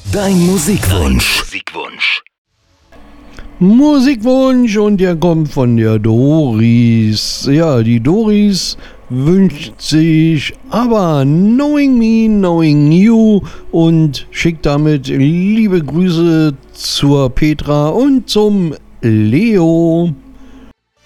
Dein Musikwunsch. Musikwunsch und der kommt von der Doris. Ja, die Doris wünscht sich aber Knowing Me, Knowing You und schickt damit liebe Grüße zur Petra und zum Leo.